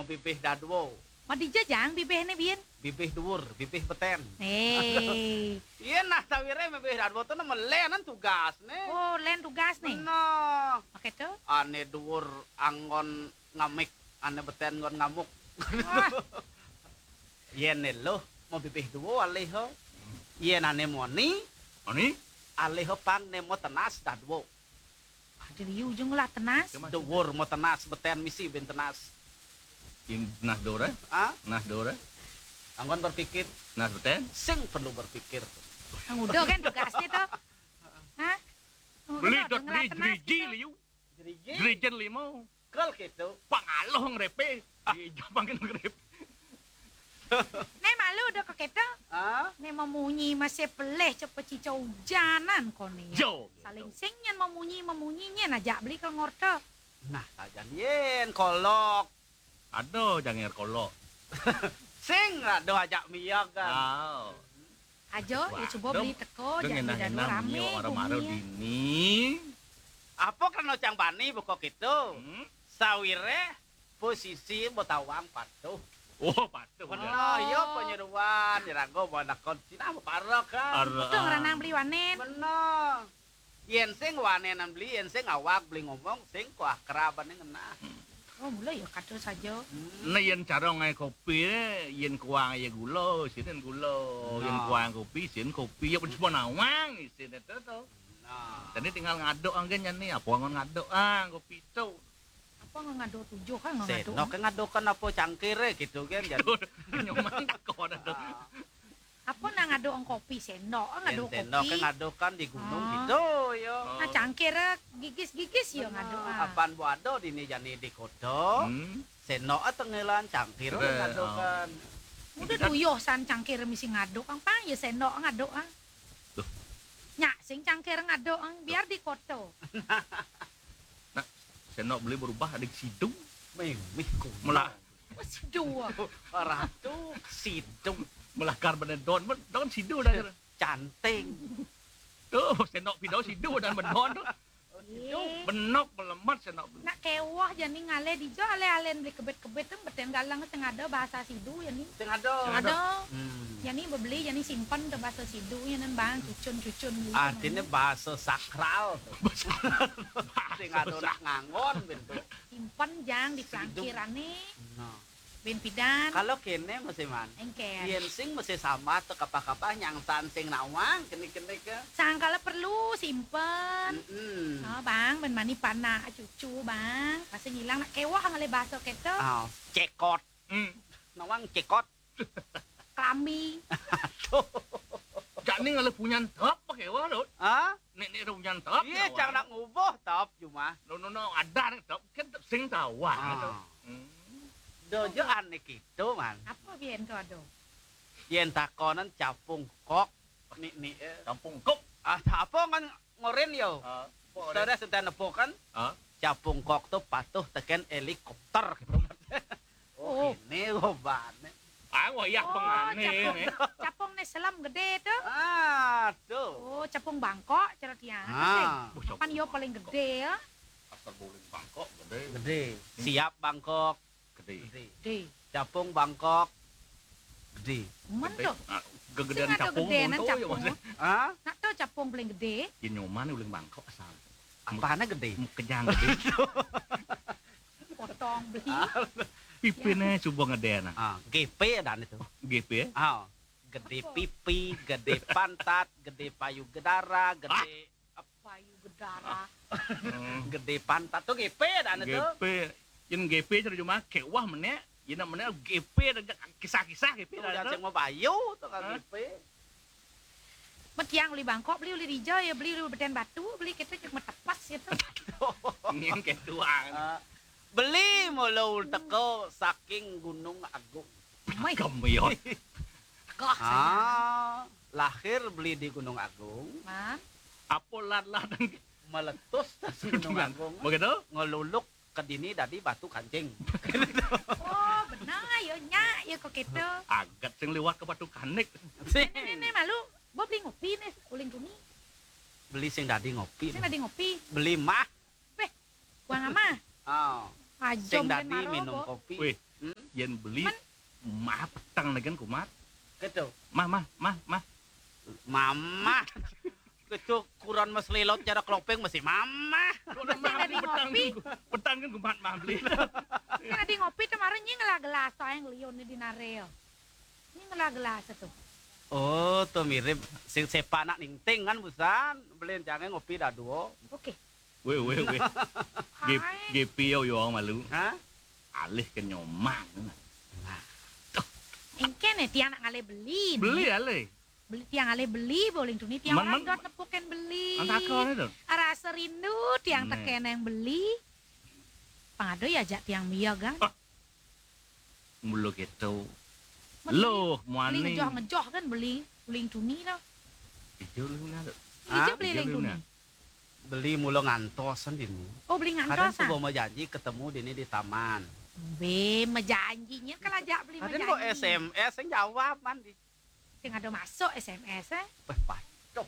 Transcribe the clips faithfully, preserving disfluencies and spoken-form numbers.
mau bibih dadwo. Mau dijajang bibihnya bian. Bibih dhuwur, bibih beten. Eh. Iya nah sawire bibih dadwo tuh melenan tugas nih. Oh, len tugas nih. Nah, Oke tuh. ane dhuwur anggon ngamik, ane beten ngon ngamuk. Wah. Yen lo mau bibih dhuwo alih ho. Yen ane moni, Ani? alih ho pang ne mo tenas dadwo. Jadi ujung lah tenas. Dhuwur mo tenas, beten misi ben tenas. Yang nah dora, Ah, nah dora, anggon berpikir, nah beten. sing perlu berpikir. Ang udah kan tugasnya tuh. Hah? Beli dot beli driji liu, Jadi drijen limo. kel gitu. Pangaloh ngrepe, di jambangin ngrepe. Nih malu udah ke kita. Ah, Nih memunyi masih peleh cepet cicau janan kone. Jo. Saling singnya memunyi memunyinya najak beli ke ngorto. nah sajan yen kolok. Aduh, jangan kolok. Sing rado ajak miyag kan. Ah, Ajo, ya coba beli teko dengan jangan enak dadu rame. marah-marah bumi. dini. Apa kan cang bani buka gitu. Hmm? Sawire posisi botawang patuh. Oh, patuh. Bener, yo penyeruan, dirago bodak kon sina parok kan. Betul ngeranang beli wanen. Bener. Yen sing wanenan beli, yen sing awak beli ngomong, sing kuah keraban ngena. Oh mulai ya kado saja. Nah, yen cara ngai kopi, yen kuang ya gula, sini gula. Yen Nah. kuang kopi, sini kopi. Ya pun semua nawang, sini itu tuh. Nah, Jadi tinggal ngaduk anggen nih, apa ngon ngaduk ah, kopi itu. Apa nggak ngado tujuh kan nggak ngado. senok ngadokan apa cangkire gitu kan. Jadi Nyoman kok ada tuh. Apa nang ngado ang kopi sendok, ngado senok kopi. ngadokan di gunung Ah. gitu yo. Nah cangkir gigis-gigis ya ngado. ah. Apan buado dini jani di kodo. Hmm. Senok tengelan cangkir Keren, ngadokan. Udah tuyuh san cangkir misi ngado kang pang ya sendok ngado ah. Tuh. Nyak sing cangkir ngado ang biar di koto. Senok beli berubah adik sidung. Mih mih ku. Melah. Wes dua. Ratu sidung Melah karban don, don sidung dah. canting. Tuh, senok video sidung dan bendon tuh. Eh, Benok melemat senok. nak kewah jadi ngale di jo ale alen beli kebet-kebet tuh beten galang teng ada bahasa sidu ya nih. Sing ado. Ada. Hmm. Ya nih beli ya nih simpan ke bahasa sidu ya nan bang cucun-cucun gitu. Artinya bahasa sakral. Sing ado nak ngangon bentuk. Simpan jang di pelangkiran nih. Nah. Ben pidan. Kalau kene masih man. Engker. Yen sing masih sama tuh kapah-kapah yang san sing nawang kene-kene ke. Sangkala perlu simpen. Heeh. Oh bang, ben mani panah cucu bang. Pasti ngilang nak kewah ngale bahasa keto. Ah, cekot. Hmm. Nawang cekot. Kami. Jak ni ngale punya top pakai wah dot. Ah? Nek nek punya top. Iya, jangan nak ngubuh top cuma. No no no ada nih top kan sing tawa. Ah. Hmm. Dojo aneh gitu man. Apa bien kau ado? Yen takonan capung kok. Nih nih. eh. Kampung kok. Ah, apa kan ngoren yo. Ah. Saudara sudah nepokan. Ah. Capung kok tuh patuh teken helikopter gitu. Oh. Oh, ini obatnya. Ah, wah ya pengane capung, nih. capung nih selam gede tuh. Ah, tuh. Oh, capung Bangkok cerot ya. Ah, Kan yo paling gede ya. Asal bowling Bangkok gede. gede. Siap Bangkok. Gede. Gede. Gede. Capung Bangkok. Gede. Men Gede. tuh. Ah, Kegedean Sing ada capung gedean untuk ya capung. maksudnya. Ah, Nak tahu capung paling gede. Yen nyoman uling Bangkok asal. apanya gede? Kejang gede. Potong beli. Pipine coba ngedean. Ah, G P dan itu. G P ya. Ah, gede Apa? pipi, gede pantat, gede payudara, gede Payu gedara. Hmm. gede pantat tuh G P dan G itu. P. Yen G P cara cuma kewah meneh. Yen meneh G P kisah-kisah G P Tuh dah. jangan mau bayu tuh kan Hah? G P. Bet yang beli Bangkok, beli uli Rijo ya, beli uli Beten Batu, beli kita cuma tepas gitu. Ngin ketuang. Ah, beli mulu teko saking Gunung Agung. Mai, Kemyo. kah saya. Ah, lahir beli di Gunung Agung, Man, Apa lat-lat meletus ke Gunung Agung, begitu? ngeluluk ke dini dari batu kancing. oh benar ya nyak ya kok gitu. Agat sing liwat ke Batu Kanik. Sing Ini nih malu, gua beli ngopi nih, uling kuni. beli sing dadi ngopi, Sing tadi ngopi, beli mah, gua ngama. ah, Ajo sing mungkin dadi maro, minum Bo. kopi. Wih. Hmm? yen beli mah petang negan kumat. Gitu. Mah mah mah mah. Mama. Itu kurang meselilot cara kelopeng masih mama. Udah mah Lagi petang ngopi. petang kan kumat mah beli. Kan ada ngopi kemarin nyi ngelah gelas toh yang lion di nareo. Nyi ngelah gelas tuh. Oh, tuh mirip sing sepa nak ningting kan busan. Beliin jangan ngopi dah duo. Oke. Weh weh weh. Ge Hai. ge piau yo malu. Hah? Alih ke nyomang. Engken ya tiang nak ngale beli. nih. Beli alih. Beli tiang ngale beli boleh tuh nih tiang Man- orang man- dot nepuken beli. Antakon itu. Rasa rindu tiang Nih. teken yang beli. Pangado ya ajak tiang mia kan. Mulu gitu. Beli- Loh, Beli muani. ngejoh-ngejoh kan beli. Beli tuni lah. Ijo lu na. Ijo Ah, beli ijo yang beli tuni. na. Beli mulu ngantos sendiri. Oh beli Kadang ngantos tuh ah. mau janji ketemu di ini di taman. Be mejanjinya kalau ajak beli Kadang mejanji. kok S M S yang jawab mandi. Sing ada masuk S M S eh. Wah, pacok.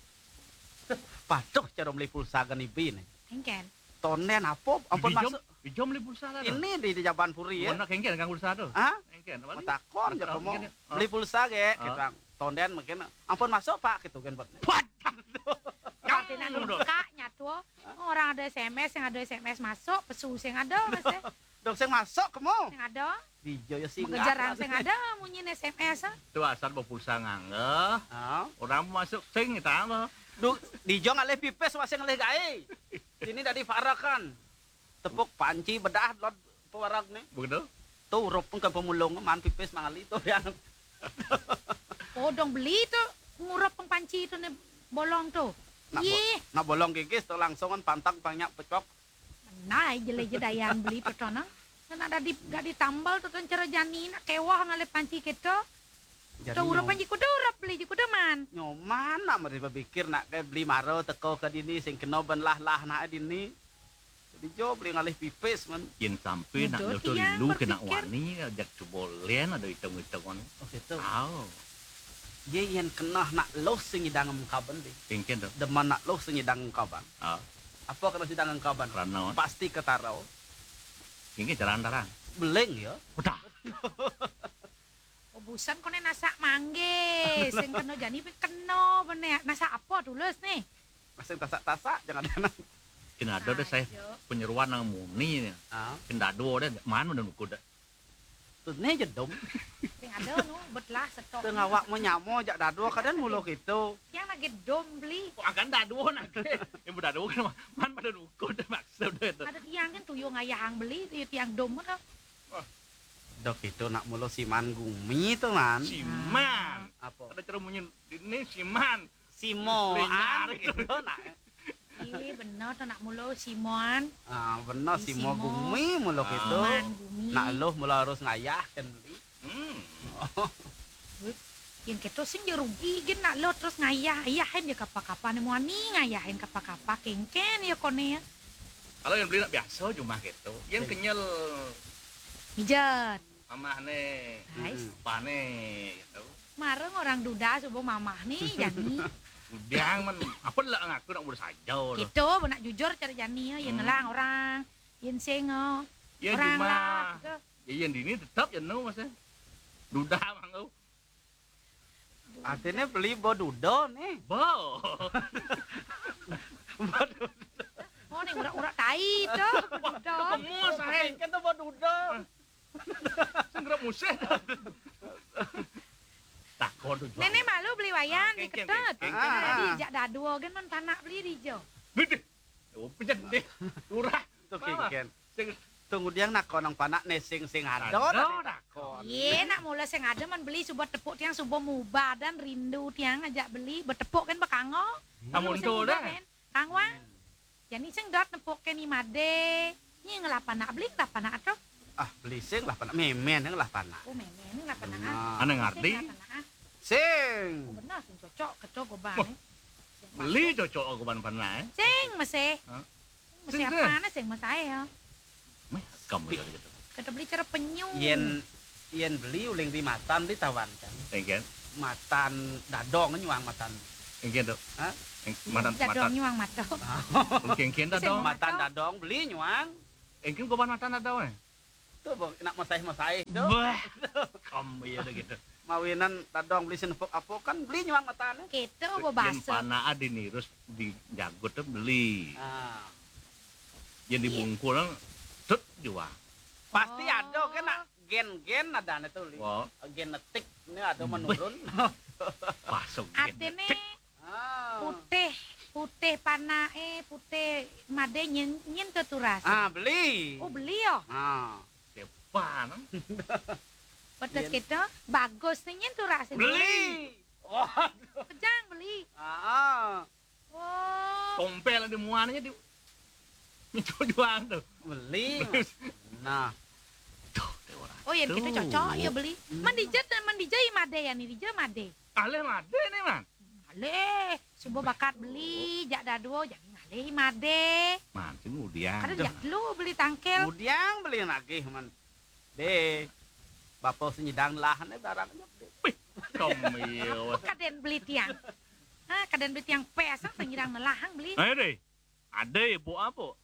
Pacok cara beli pulsa kan ibi nih. Engken. Tonen apa? Ampun Ijo- masuk. Ijo beli pulsa lah. Ini di, di Jaban Puri ya. Mana kengken kang pulsa tuh. Hah? Kengken. Mau takon ya Oh, kamu gini. Oh. beli pulsa ge, Oh. kita tonden mungkin. Ampun masuk Pak gitu kan. Tapi nanti kaknya tuh orang ada S M S yang ada S M S masuk pesu yang ada mas eh. Dok saya masuk kamu. Yang ada Di Joyo Singa. mengejaran yang ada munyi S M S ah. Tuh asal bawa pulsa ngangge. Ah. Orang masuk sing kita apa? Du, di Jo ngalih pipes masih ngalih gae. Sini dari farakan. Tepuk panci bedah lot pewarak nih. Begitu? Tuh rup ke pemulung man pipes mangali tuh yang Oh dong beli tuh ngurap pengpanci itu nih bolong tuh. Nak bo- Iya. nak bolong gigis tuh langsung kan pantang banyak pecok. Nah jele jedayan beli petona. Dan ada di gak ditambal tuh kan cara jani nak kewah ngalih panci kita. Jadi Tuh urap nyom- panci kudu urap beli di kudu man. nyoman nak mari berpikir nak kayak beli maro teko ke dini sing kena ben lah lah nak dini. Jadi Jo beli ngalih pipes man. Yen sampai nak Betul, dokter tiang lu kena berpikir. wani ajak coba len ada hitung-hitung kan. Oh gitu. Tahu. Ye yang kena nak loh sing idang kaban deh. Kengken tuh. Deman nak loh sing idang kaban. Ah, Apa kena sidang kaban? karena Pasti ketarau. kengken jalan-jalan. Beleng ya. Udah. Oh busan kone nasak mangge. Sing kena jani pe kena bener. Nasak apa tulis nih? Masih tasak-tasak jangan ada. Kena ada deh saya Ayo. penyeruan nang muni. Ah, Kena dua deh. Mana udah nukud. tuh ne jedom. Sing ada nu betlah setok. Teu ngawak mau nyamo jak dado kadang mulu gitu. Yang lagi dom beli. Kok akan dado nak. Yang dado kan man pada nukud maksud itu. Ada tiang kan tuyul ngayahang beli, tuyul tiang dom kan. Dok itu nak mulu siman gumi tuh man. Siman. Apa? Ada cara munyin ini siman. Simo Lengar an gitu nak. Iya bener tuh nak mulu Simon. Ah bener Si simo Simo. gumi mulu Ah. gitu. Siman bumi. Nak loh mulu harus ngayah kan beli. Hmm. Yang kita sing dia rugi kan nak lo terus ngayah. Ayahin dia kapa-kapa nih mau ni ngayahin kapa-kapa kengken ya kone ya. Kalau yang beli nak biasa cuma gitu. Yang kenyal Mijat. mamah nih, Guys, Mm-mm. apa nih gitu. mareng orang duda subuh mamah nih Jani. Udang man, apa lah ngaku nak udah saja loh. Gitu, benak jujur cara Jani ya, yang Hmm. ngelang orang, yang sengo, Ya orang cuma, lah. gitu. ya yang ini tetap ya no mas. Duda mangau. Artinya beli bodudo nih. Bo. Oh, nih urak-urak tai tuh, duda. Kamu saya Kan tuh bodudo. segera musik. Takut tuh. Nenek malu beli wayan Ah, di kengkeng, ketet. kengkeng. Ah, di jak dadu kan man panak beli di jo. Bede. Oh pejan deh. Urah. Tuh Apa? kengken. Sing Tunggu dia nak konang panak nih sing sing ado. Ado, dah dah. kon. Iya, nak mulai sing ada man beli subuh tepuk tiang subuh mubah dan rindu tiang ajak beli bertepuk kan bekango. Amun Sing tuh muda dah. kan. Kangwa. Jadi sing dot tepuk kan imade. Ini ngelapan nak beli ngelapan nak atau? Ah beli sing lah panak memen yang lah panak. Oh memen ngelapan nak. Nah, Ana ngarti. sing. Oh benar sing cocok ketok gobang. Wah. Beli cocok aku ban panai. Sing masih. Hah? Masih Sing, apa na sing mas saya. Meh, kamu ya gitu. Kita beli cara penyu. Yen yen beli uling di matan di tawan kan. Engken, Matan dadong nyuang matan. engken tuh. Hah? Eng matan Jadong matan. nyuang mata. Engken dah dong. Mat- Matan dadong beli nyuang. Engken kau ban matan ada eh. Gitu, Bang. Nak masai-masai. Do. Bah. Kamu ya gitu. Mawinan tadong beli senepok apa kan beli nyuang matane. Gitu Yang bebaso. panah ada nih, terus di jago tuh beli. Ah. Yang dibungkul tut jual. Pasti Oh. ada kan nak gen-gen ada nih tuh. Li. Wah, Genetik ini ada menurun. pasok. Ada nih Ah. putih putih panae putih made nyen nyen keturas. Ah, beli. Oh beli yo. Ah. Depan. Pedes Yen. gitu bagus nih nyen turas. Beli. Wah. Kejang beli. Ah. Oh. Tompel di muananya di itu jual tuh. Beli. Nah. Tuh, teh orang. Oh yang kita Tuh. cocok ya beli. Hmm. Mandijet mandijai made ya nih dija made. Ale made nih, Man. Ale, subuh bakat beli, jak dado, jadi ngalih made. Man, kemudian. Kada jak lu beli tangkel. Kemudian beli lagi man. De. Bapak senyidang lahan barangnya. Kamu iya. Kaden beli tiang. Ah, kaden beli tiang pesang penyirang nelahang beli. Ayo deh. Ada ya, bu apa?